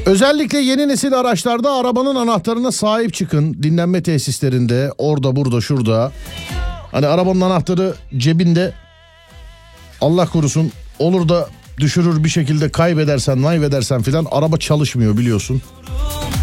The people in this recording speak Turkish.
Özellikle yeni nesil araçlarda arabanın anahtarına sahip çıkın. Dinlenme tesislerinde, orada, burada, şurada. Hani arabanın anahtarı cebinde, Allah korusun, olur da düşürür bir şekilde kaybedersen filan, araba çalışmıyor biliyorsun.